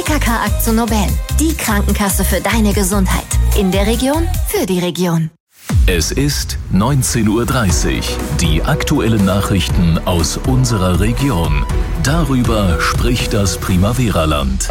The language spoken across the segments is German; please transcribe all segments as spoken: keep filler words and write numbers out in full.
P K K Akzo Nobel, die Krankenkasse für deine Gesundheit. In der Region, für die Region. Es ist neunzehn Uhr dreißig. Die aktuellen Nachrichten aus unserer Region. Darüber spricht das Primavera-Land.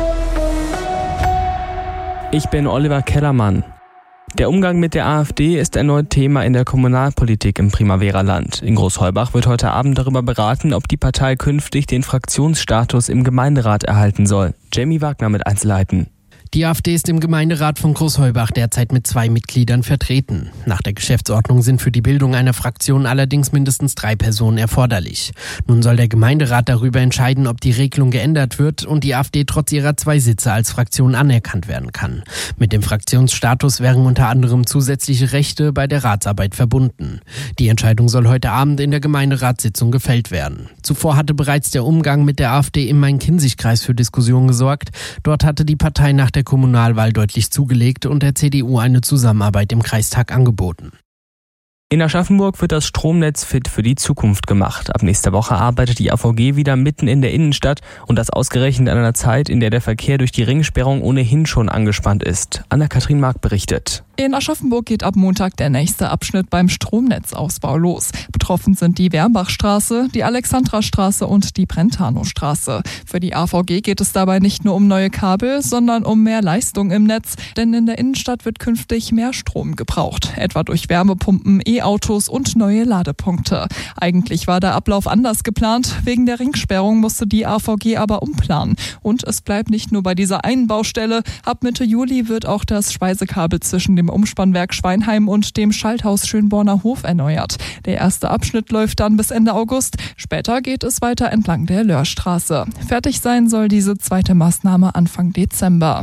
Ich bin Oliver Kellermann. Der Umgang mit der AfD ist erneut Thema in der Kommunalpolitik im Primavera-Land. In Großheubach wird heute Abend darüber beraten, ob die Partei künftig den Fraktionsstatus im Gemeinderat erhalten soll. Jamie Wagner mit Einzelheiten. Die AfD ist im Gemeinderat von Großheubach derzeit mit zwei Mitgliedern vertreten. Nach der Geschäftsordnung sind für die Bildung einer Fraktion allerdings mindestens drei Personen erforderlich. Nun soll der Gemeinderat darüber entscheiden, ob die Regelung geändert wird und die AfD trotz ihrer zwei Sitze als Fraktion anerkannt werden kann. Mit dem Fraktionsstatus wären unter anderem zusätzliche Rechte bei der Ratsarbeit verbunden. Die Entscheidung soll heute Abend in der Gemeinderatssitzung gefällt werden. Zuvor hatte bereits der Umgang mit der AfD im Main-Kinzig-Kreis für Diskussionen gesorgt. Dort hatte die Partei nach der der Kommunalwahl deutlich zugelegt und der C D U eine Zusammenarbeit im Kreistag angeboten. In Aschaffenburg wird das Stromnetz fit für die Zukunft gemacht. Ab nächster Woche arbeitet die A V G wieder mitten in der Innenstadt und das ausgerechnet an einer Zeit, in der der Verkehr durch die Ringsperrung ohnehin schon angespannt ist. Anna-Kathrin Mark berichtet. In Aschaffenburg geht ab Montag der nächste Abschnitt beim Stromnetzausbau los. Betroffen sind die Wermbachstraße, die Alexandrastraße und die Brentanostraße. Für die A V G geht es dabei nicht nur um neue Kabel, sondern um mehr Leistung im Netz. Denn in der Innenstadt wird künftig mehr Strom gebraucht, etwa durch Wärmepumpen, E-Autos und neue Ladepunkte. Eigentlich war der Ablauf anders geplant. Wegen der Ringsperrung musste die A V G aber umplanen. Und es bleibt nicht nur bei dieser einen Baustelle. Ab Mitte Juli wird auch das Speisekabel zwischen dem Umspannwerk Schweinheim und dem Schalthaus Schönborner Hof erneuert. Der erste Abschnitt läuft dann bis Ende August. Später geht es weiter entlang der Löhrstraße. Fertig sein soll diese zweite Maßnahme Anfang Dezember.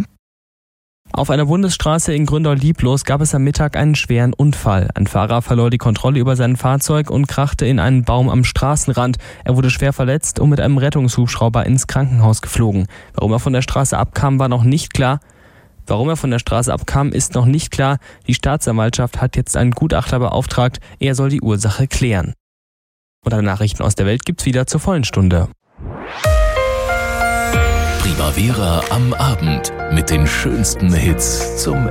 Auf einer Bundesstraße in Gründau-Lieblos gab es am Mittag einen schweren Unfall. Ein Fahrer verlor die Kontrolle über sein Fahrzeug und krachte in einen Baum am Straßenrand. Er wurde schwer verletzt und mit einem Rettungshubschrauber ins Krankenhaus geflogen. Warum er von der Straße abkam, war noch nicht klar. Warum er von der Straße abkam, ist noch nicht klar. Die Staatsanwaltschaft hat jetzt einen Gutachter beauftragt. Er soll die Ursache klären. Und alle Nachrichten aus der Welt gibt's wieder zur vollen Stunde. Primavera am Abend mit den schönsten Hits zum